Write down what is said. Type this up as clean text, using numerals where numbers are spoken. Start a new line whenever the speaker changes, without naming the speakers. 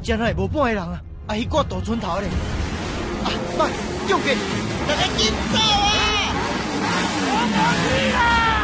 真系无半个人啊！啊，迄挂大船头咧！啊，快叫佢，大家紧走啊！我冇去啊！